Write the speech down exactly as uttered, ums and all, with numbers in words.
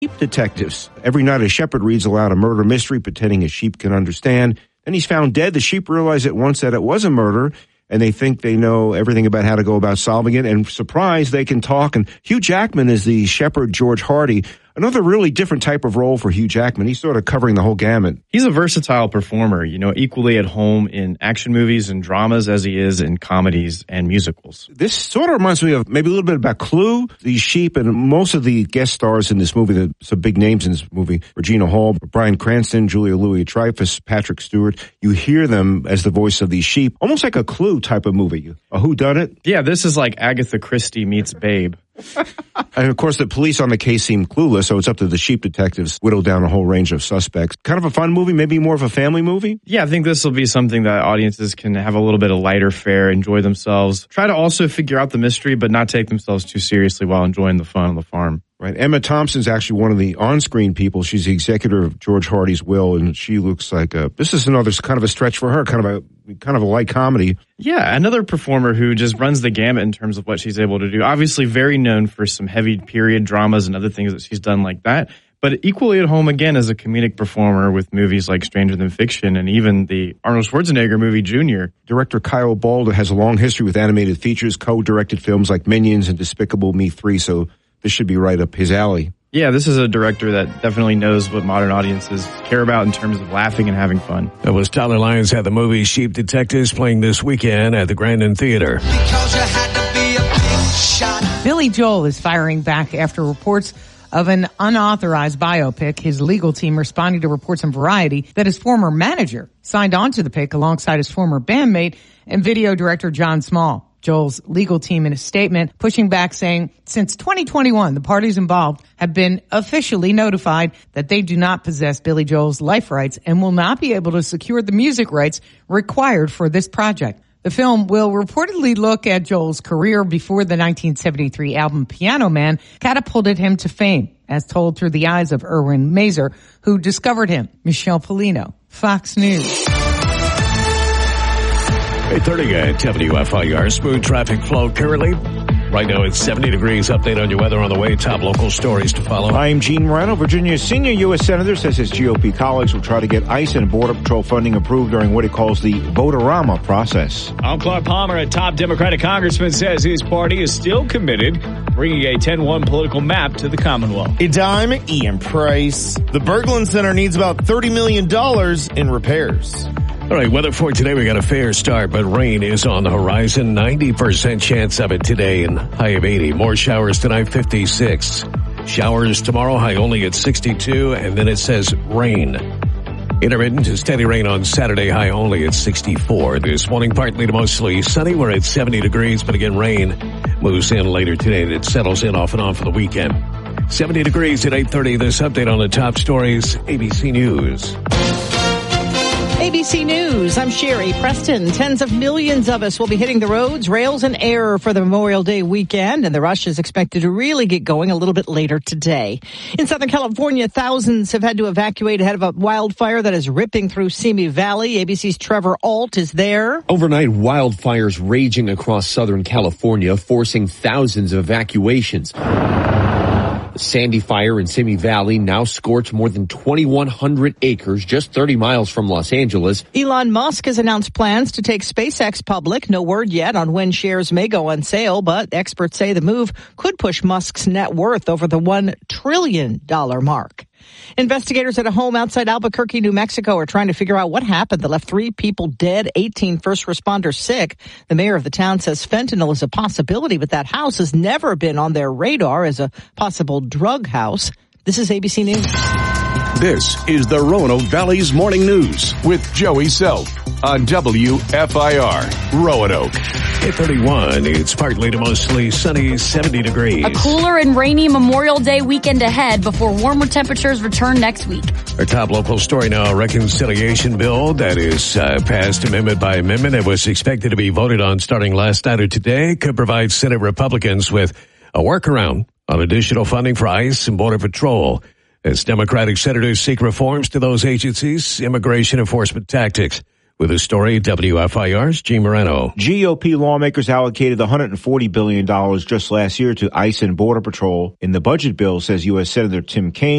Sheep Detectives. Every night a shepherd reads aloud a murder mystery, pretending his sheep can understand. Then he's found dead. The sheep realize at once that it was a murder, and they think they know everything about how to go about solving it. And surprise, they can talk. And Hugh Jackman is the shepherd George Hardy. Another really different type of role for Hugh Jackman. He's sort of covering the whole gamut. He's a versatile performer, you know, equally at home in action movies and dramas as he is in comedies and musicals. This sort of reminds me of maybe a little bit about Clue, these sheep, and most of the guest stars in this movie, the, some big names in this movie, Regina Hall, Bryan Cranston, Julia Louis-Dreyfus, Patrick Stewart. You hear them as the voice of these sheep, almost like a Clue type of movie. A whodunit. Yeah, this is like Agatha Christie meets Babe. And, of course, the police on the case seem clueless, so it's up to the sheep detectives to whittle down a whole range of suspects. Kind of a fun movie, maybe more of a family movie? Yeah, I think this will be something that audiences can have a little bit of lighter fare, enjoy themselves, try to also figure out the mystery, but not take themselves too seriously while enjoying the fun on the farm. Right. Emma Thompson's actually one of the on-screen people. She's the executor of George Hardy's will, and she looks like a, this is another kind of a stretch for her, kind of a kind of a light comedy. Yeah, another performer who just runs the gamut in terms of what she's able to do. Obviously very known for some heavy period dramas and other things that she's done like that, but equally at home again as a comedic performer with movies like Stranger Than Fiction and even the Arnold Schwarzenegger movie Junior. Director Kyle Balda has a long history with animated features, co-directed films like Minions and Despicable Me three, so this should be right up his alley. Yeah, this is a director that definitely knows what modern audiences care about in terms of laughing and having fun. That was Tyler Lyons at the movie Sheep Detectives, playing this weekend at the Grandin Theater. Billy Joel is firing back after reports of an unauthorized biopic. His legal team responding to reports in Variety that his former manager signed on to the pic alongside his former bandmate and video director John Small. Joel's legal team in a statement pushing back, saying since twenty twenty-one, the parties involved have been officially notified that they do not possess Billy Joel's life rights and will not be able to secure the music rights required for this project. The film will reportedly look at Joel's career before the nineteen seventy-three album Piano Man catapulted him to fame, as told through the eyes of Erwin Mazer, who discovered him. Michelle Polino, Fox News. eight thirty at W F I R. Smooth traffic flow currently. Right now it's seventy degrees. Update on your weather on the way. Top local stories to follow. I'm Gene Moreno. Virginia's senior U S Senator says his G O P colleagues will try to get ICE and Border Patrol funding approved during what he calls the Vote-A-Rama process. I'm Clark Palmer. A top Democratic congressman says his party is still committed bringing a ten one political map to the Commonwealth. Hey, I'm Ian Price. The Berglund Center needs about thirty million dollars in repairs. All right, weather for today, we got a fair start, but rain is on the horizon. ninety percent chance of it today and high of eighty. More showers tonight, fifty-six. Showers tomorrow, high only at sixty-two, and then it says rain. Intermittent to steady rain on Saturday, high only at sixty-four. This morning, partly to mostly sunny. We're at seventy degrees, but again, rain moves in later today and it settles in off and on for the weekend. seventy degrees at eight thirty. This update on the top stories, A B C News. A B C News, I'm Sherry Preston. Tens of millions of us will be hitting the roads, rails, and air for the Memorial Day weekend, and the rush is expected to really get going a little bit later today. In Southern California, thousands have had to evacuate ahead of a wildfire that is ripping through Simi Valley. A B C's Trevor Ault is there. Overnight, wildfires raging across Southern California, forcing thousands of evacuations. The Sandy Fire in Simi Valley now scorched more than twenty-one hundred acres, just thirty miles from Los Angeles. Elon Musk has announced plans to take SpaceX public. No word yet on when shares may go on sale, but experts say the move could push Musk's net worth over the one trillion dollars mark. Investigators at a home outside Albuquerque, New Mexico are trying to figure out what happened that left three people dead, eighteen first responders sick. The mayor of the town says fentanyl is a possibility, but that house has never been on their radar as a possible drug house. This is A B C News. This is the Roanoke Valley's Morning News with Joey Self on W F I R Roanoke. eight thirty-one, it's partly to mostly sunny, seventy degrees. A cooler and rainy Memorial Day weekend ahead before warmer temperatures return next week. Our top local story now, a reconciliation bill that is uh, passed amendment by amendment. It was expected to be voted on starting last night or today. Could provide Senate Republicans with a workaround on additional funding for ICE and Border Patrol as Democratic senators seek reforms to those agencies' immigration enforcement tactics. With a story, W F I R's Gene Moreno. G O P lawmakers allocated one hundred forty billion dollars just last year to ICE and Border Patrol. In the budget bill, says U S Senator Tim Kaine,